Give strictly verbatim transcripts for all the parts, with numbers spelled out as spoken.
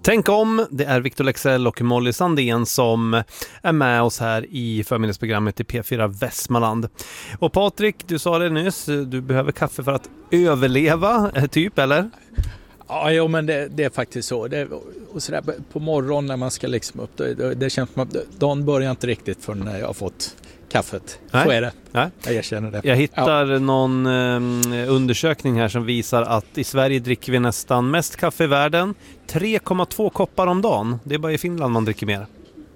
Tänk om, det är Victor Lexell och Molly Sandén som är med oss här i förmiddagsprogrammet i P fyra Västmanland. Och Patrik, du sa det nyss, du behöver kaffe för att överleva, typ, eller? Ja, jo, men det, det är faktiskt så. Det, och så där, på morgonen när man ska liksom upp, det, det känns som att dagen börjar inte riktigt förrän när jag har fått kaffet. Nej. Så är det. Nej. Jag erkänner det. Jag hittar ja. någon eh, undersökning här som visar att i Sverige dricker vi nästan mest kaffe i världen. tre komma två koppar om dagen. Det är bara i Finland man dricker mer.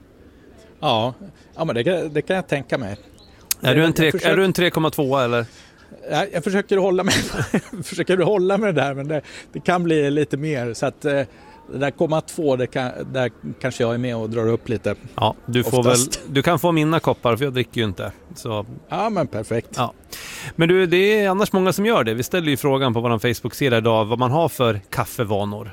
Ja, ja men det, det kan jag tänka mig. Är du en, tre, försöker, är du en tre komma två eller? Jag, jag försöker hålla mig försöker hålla mig där, men det, det kan bli lite mer. Så att det där komma två, det kan, där kanske jag är med och drar upp lite. Ja, du, får väl, du kan få mina koppar för jag dricker ju inte. Så. Ja, men perfekt. Ja. Men du, det är annars många som gör det. Vi ställer ju frågan på vår Facebook-sida idag vad man har för kaffevanor.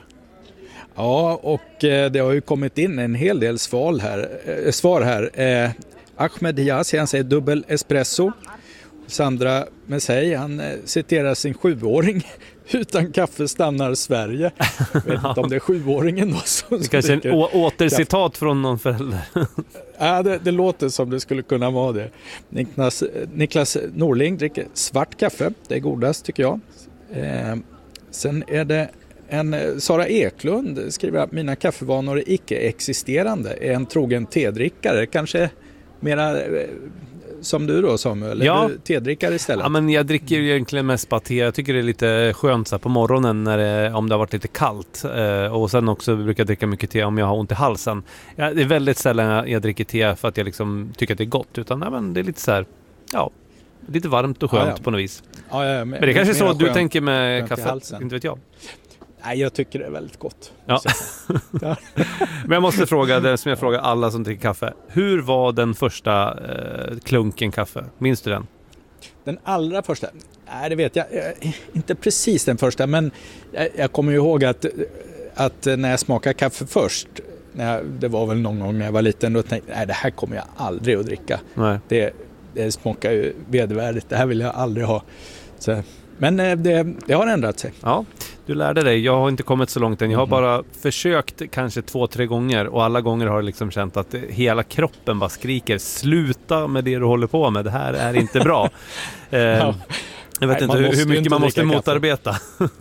Ja, och det har ju kommit in en hel del svar här. Eh, svar här. Eh, Ahmed Diaz, han säger dubbel espresso. Sandra Messey, han eh, citerar sin sjuåring. Utan kaffe stannar Sverige. Jag vet inte om det är sjuåringen då som det kanske är en å- återcitat kaffe. Från någon förälder. Ja, det, det låter som det skulle kunna vara det. Niklas, Niklas Norling dricker svart kaffe. Det är godast tycker jag. Eh, sen är det en Sara Eklund skriver att mina kaffevanor är icke-existerande. Är en trogen tedrickare. Kanske mera eh, som du då Samuel. Ja. Eller tedrickare istället. Ja, men jag dricker ju egentligen mest bara te. Jag tycker det är lite skönt så här, på morgonen när det, om det har varit lite kallt. Eh, och sen också brukar jag dricka mycket te om jag har ont i halsen. Ja, det är väldigt sällan jag, jag dricker te för att jag liksom tycker att det är gott. Utan ja, men det är lite så här, ja, lite varmt och skönt ja, ja. på något vis. Ja, ja, men, men det är kanske är så att du tänker med kaffe. Inte vet jag. Nej, jag tycker det är väldigt gott. Ja. Ja. Men jag måste fråga det som jag frågar alla som dricker kaffe. Hur var den första eh, klunken kaffe? Minns du den? Den allra första? Nej, det vet jag. Inte precis den första, men jag, jag kommer ju ihåg att, att när jag smakade kaffe först, när jag, det var väl någon gång när jag var liten, då tänkte jag, nej, det här kommer jag aldrig att dricka. Nej. Det, det smakar ju vedervärdigt. Det här vill jag aldrig ha. Så, men det, det har ändrat sig. Ja, du lärde dig. Jag har inte kommit så långt än. Jag har bara försökt kanske två, tre gånger. Och alla gånger har jag liksom känt att hela kroppen bara skriker. Sluta med det du håller på med. Det här är inte bra. eh, jag vet Nej, inte hur, hur mycket inte man måste motarbeta.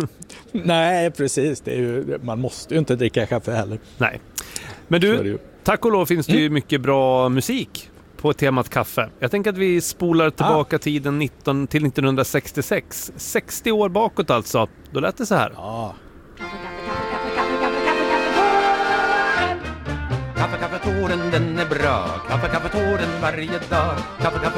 Nej, precis. Det är ju, man måste ju inte dricka kaffe heller. Nej. Men du, tack och lov finns det mm. ju mycket bra musik på temat kaffe. Jag tänker att vi spolar tillbaka ah. tiden nitton till nittonhundrasextiosex. sextio år bakåt alltså. Då lät det så här. Ah. Kaffe, kaffetåren, den är bra. Kaffe, kaffetåren varje dag. Kaffe, kaffe